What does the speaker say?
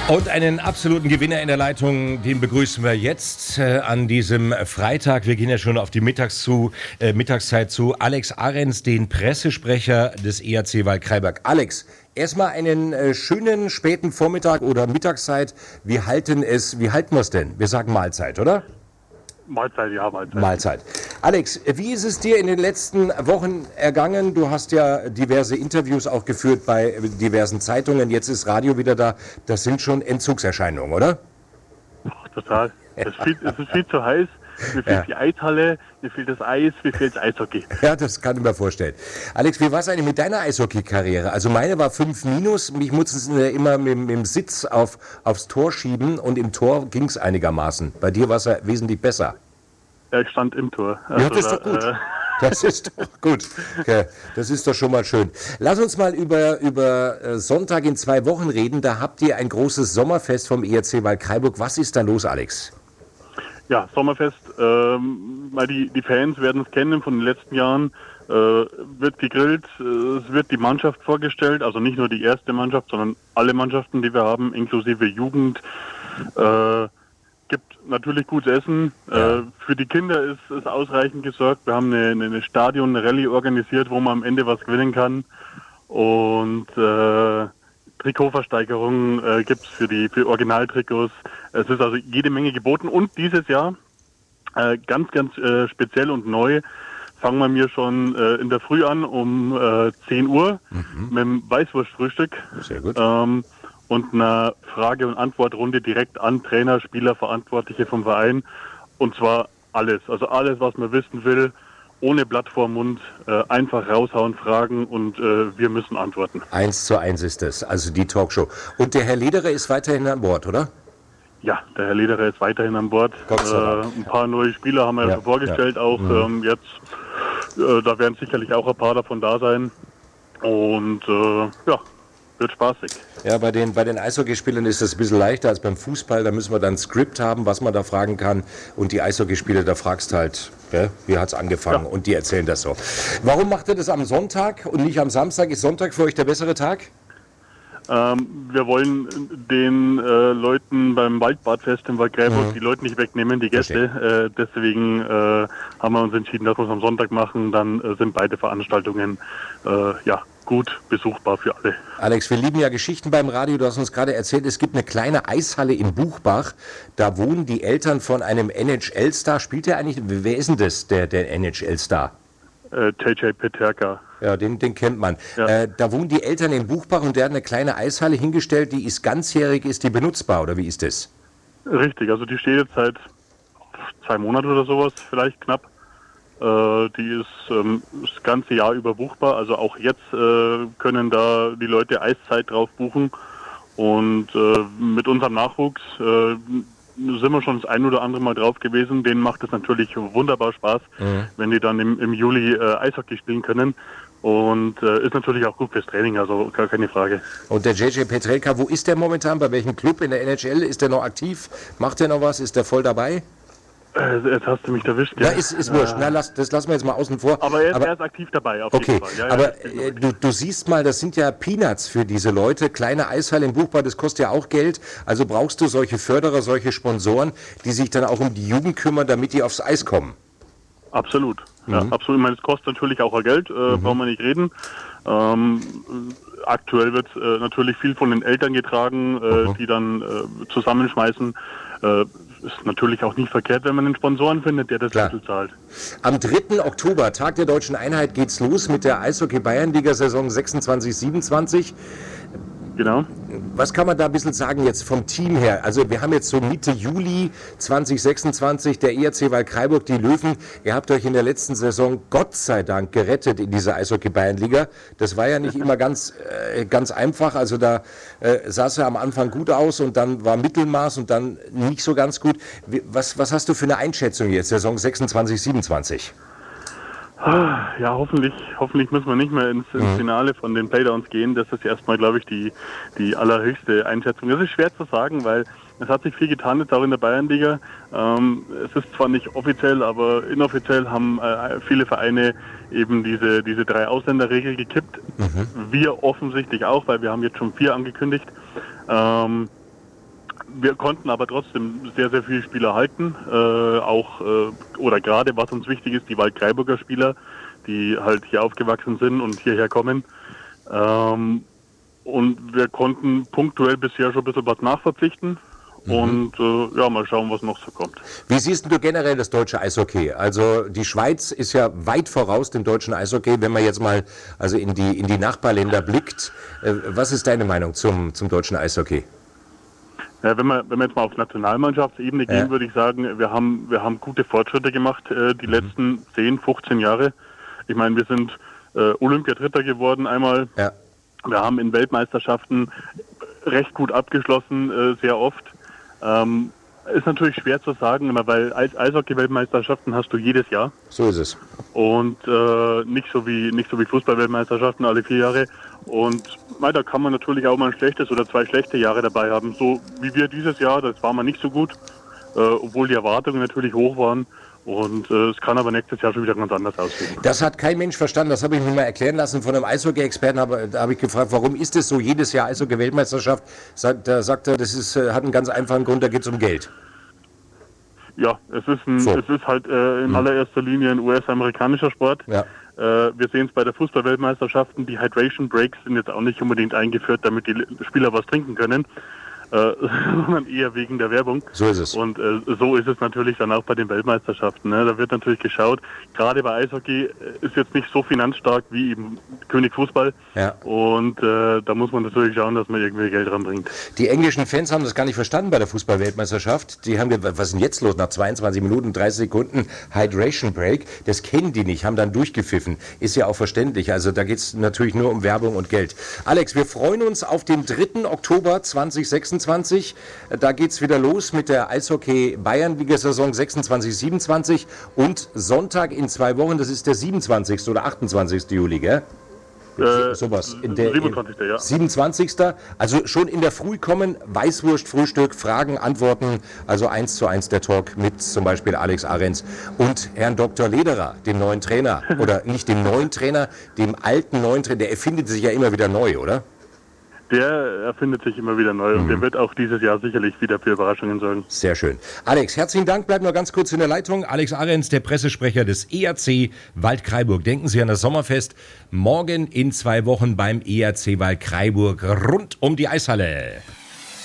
Und einen absoluten Gewinner in der Leitung, den begrüßen wir jetzt an diesem Freitag. Wir gehen ja schon auf die Mittagszeit zu. Alex Ahrens, den Pressesprecher des ERC Waldkraiburg. Alex, erstmal einen schönen späten Vormittag oder Mittagszeit. Wir halten wir es denn? Wir sagen Mahlzeit, oder? Mahlzeit, ja, Mahlzeit. Mahlzeit. Alex, wie ist es dir in den letzten Wochen ergangen? Du hast ja diverse Interviews auch geführt bei diversen Zeitungen. Jetzt ist Radio wieder da. Das sind schon Entzugserscheinungen, oder? Ach, total. Es ist viel zu heiß. Mir fehlt die Eishalle, mir fehlt das Eis, mir fehlt das Eishockey. Ja, das kann ich mir vorstellen. Alex, wie war es eigentlich mit deiner Eishockey-Karriere? Also meine war 5-. Mich mussten sie immer mit dem Sitz aufs Tor schieben und im Tor ging es einigermaßen. Bei dir war es ja wesentlich besser. Ja, ich stand im Tor. Also ja, das ist doch gut. Das ist doch gut. Okay. Das ist doch schon mal schön. Lass uns mal über Sonntag in 2 Wochen reden. Da habt ihr ein großes Sommerfest vom ERC Waldkraiburg. Was ist da los, Alex? Ja, Sommerfest, die Fans werden es kennen von den letzten Jahren, wird gegrillt, es wird die Mannschaft vorgestellt, also nicht nur die erste Mannschaft, sondern alle Mannschaften, die wir haben, inklusive Jugend, gibt natürlich gutes Essen, für die Kinder ist ausreichend gesorgt, wir haben eine Stadion-Rallye organisiert, wo man am Ende was gewinnen kann und Trikotversteigerungen gibt es für Originaltrikots. Es ist also jede Menge geboten. Und dieses Jahr, ganz speziell und neu, fangen wir mir schon in der Früh an um 10 Uhr mit dem Weißwurstfrühstück. Sehr gut. Und einer Frage- und Antwortrunde direkt an Trainer, Spieler, Verantwortliche vom Verein. Und zwar alles. Also alles, was man wissen will. Ohne Blatt vor Mund, einfach raushauen, fragen und wir müssen antworten. 1:1 ist das, also die Talkshow. Und der Herr Lederer ist weiterhin an Bord, oder? Ja, der Herr Lederer ist weiterhin an Bord. Gott sei Dank. Ein paar neue Spieler haben wir ja schon vorgestellt, auch jetzt. Da werden sicherlich auch ein paar davon da sein. Und wird spaßig. Ja, bei den Eishockeyspielern ist das ein bisschen leichter als beim Fußball. Da müssen wir dann ein Skript haben, was man da fragen kann. Und die Eishockeyspieler, da fragst halt, wie hat's angefangen? Ja. Und die erzählen das so. Warum macht ihr das am Sonntag und nicht am Samstag? Ist Sonntag für euch der bessere Tag? Wir wollen den Leuten beim Waldbadfest in Waldkraiburg die Leute nicht wegnehmen, die Gäste. Deswegen haben wir uns entschieden, dass wir es am Sonntag machen. Dann sind beide Veranstaltungen gut besuchbar für alle. Alex, wir lieben ja Geschichten beim Radio. Du hast uns gerade erzählt, es gibt eine kleine Eishalle in Buchbach. Da wohnen die Eltern von einem NHL-Star. Spielt der eigentlich? Wer ist denn das, der NHL-Star? JJ Peterka. Ja, den kennt man. Ja. Da wohnen die Eltern in Buchbach und der hat eine kleine Eishalle hingestellt, die ist ganzjährig, ist die benutzbar, oder wie ist das? Richtig, also die steht jetzt seit 2 Monaten oder sowas, vielleicht knapp. Die ist das ganze Jahr über buchbar, also auch jetzt können da die Leute Eiszeit drauf buchen und mit unserem Nachwuchs sind wir schon das ein oder andere Mal drauf gewesen. Denen macht es natürlich wunderbar Spaß, wenn die dann im Juli Eishockey spielen können. Und ist natürlich auch gut fürs Training, also gar keine Frage. Und der JJ Petrelka, wo ist der momentan? Bei welchem Club in der NHL? Ist der noch aktiv? Macht der noch was? Ist der voll dabei? Jetzt hast du mich erwischt. Ja, ist wurscht. Na, das lassen wir jetzt mal außen vor. Aber er ist aktiv dabei, auf jeden Fall. Ja, aber du siehst mal, das sind ja Peanuts für diese Leute. Kleine Eishalle in Buchbach, das kostet ja auch Geld. Also brauchst du solche Förderer, solche Sponsoren, die sich dann auch um die Jugend kümmern, damit die aufs Eis kommen. Absolut. Ja, absolut. Ich meine, es kostet natürlich auch Geld, brauchen wir nicht reden. Aktuell wird natürlich viel von den Eltern getragen, die dann zusammenschmeißen. Ist natürlich auch nicht verkehrt, wenn man einen Sponsoren findet, der das Titel zahlt. Am 3. Oktober, Tag der Deutschen Einheit, geht's los mit der Eishockey-Bayernliga-Saison 26/27. Genau. Was kann man da ein bisschen sagen jetzt vom Team her? Also wir haben jetzt so Mitte Juli 2026, der ERC Waldkraiburg, die Löwen. Ihr habt euch in der letzten Saison Gott sei Dank gerettet in dieser Eishockey-Bayernliga. Das war ja nicht immer ganz einfach. Also da sah es ja am Anfang gut aus und dann war Mittelmaß und dann nicht so ganz gut. Was hast du für eine Einschätzung jetzt, Saison 26/27? Ja, hoffentlich müssen wir nicht mehr ins Finale von den Playdowns gehen. Das ist erstmal, glaube ich, die allerhöchste Einschätzung. Das ist schwer zu sagen, weil es hat sich viel getan jetzt auch in der Bayernliga. Es ist zwar nicht offiziell, aber inoffiziell haben viele Vereine eben diese 3 Ausländerregel gekippt. Wir offensichtlich auch, weil wir haben jetzt schon 4 angekündigt. Wir konnten aber trotzdem sehr, sehr viele Spieler halten, oder gerade, was uns wichtig ist, die Waldkraiburger Spieler, die halt hier aufgewachsen sind und hierher kommen. Und wir konnten punktuell bisher schon ein bisschen was nachverpflichten. Und mal schauen, was noch so kommt. Wie siehst du generell das deutsche Eishockey? Also die Schweiz ist ja weit voraus dem deutschen Eishockey, wenn man jetzt mal also in die Nachbarländer blickt. Was ist deine Meinung zum deutschen Eishockey? Ja, wenn wir jetzt mal auf Nationalmannschaftsebene gehen, würde ich sagen, wir haben gute Fortschritte gemacht die letzten 10, 15 Jahre. Ich meine, wir sind Olympiadritter geworden einmal. Ja. Wir haben in Weltmeisterschaften recht gut abgeschlossen, sehr oft. Ist natürlich schwer zu sagen, weil Eishockey-Weltmeisterschaften hast du jedes Jahr. So ist es. Und nicht so wie Fußball-Weltmeisterschaften alle 4 Jahre. Und da kann man natürlich auch mal ein schlechtes oder 2 schlechte Jahre dabei haben. So wie wir dieses Jahr, das war mal nicht so gut, obwohl die Erwartungen natürlich hoch waren. Und es kann aber nächstes Jahr schon wieder ganz anders aussehen. Das hat kein Mensch verstanden. Das habe ich mir mal erklären lassen von einem Eishockey-Experten. Da habe ich gefragt, warum ist es so jedes Jahr Eishockey-Weltmeisterschaft? Da sagt er, das hat einen ganz einfachen Grund, da geht es um Geld. Ja, es ist halt in allererster Linie ein US-amerikanischer Sport. Ja. Wir sehen es bei der Fußball-Weltmeisterschaften. Die Hydration Breaks sind jetzt auch nicht unbedingt eingeführt, damit die Spieler was trinken können. Sondern eher wegen der Werbung. So ist es. Und so ist es natürlich dann auch bei den Weltmeisterschaften. Ne? Da wird natürlich geschaut, gerade bei Eishockey ist jetzt nicht so finanzstark wie eben König Fußball. Ja. Und da muss man natürlich schauen, dass man irgendwie Geld ranbringt. Die englischen Fans haben das gar nicht verstanden bei der Fußball-Weltmeisterschaft. Die haben gesagt, was ist denn jetzt los? Nach 22 Minuten, 30 Sekunden Hydration Break. Das kennen die nicht, haben dann durchgepfiffen. Ist ja auch verständlich. Also da geht es natürlich nur um Werbung und Geld. Alex, wir freuen uns auf den 3. Oktober 2026. Da geht es wieder los mit der Eishockey-Bayern-Liga-Saison 26-27 und Sonntag in 2 Wochen, das ist der 27. oder 28. Juli, gell? Sowas. 27. Ja. 27. Also schon in der Früh kommen, Weißwurst-Frühstück, Fragen, Antworten, also 1:1 der Talk mit zum Beispiel Alex Ahrens und Herrn Dr. Lederer, dem neuen Trainer. Oder nicht dem neuen Trainer, dem alten neuen Trainer, der erfindet sich ja immer wieder neu, oder? Der erfindet sich immer wieder neu und der wird auch dieses Jahr sicherlich wieder für Überraschungen sorgen. Sehr schön. Alex, herzlichen Dank. Bleibt noch ganz kurz in der Leitung. Alex Ahrens, der Pressesprecher des ERC Waldkraiburg. Denken Sie an das Sommerfest. Morgen in 2 Wochen beim ERC Waldkraiburg rund um die Eishalle.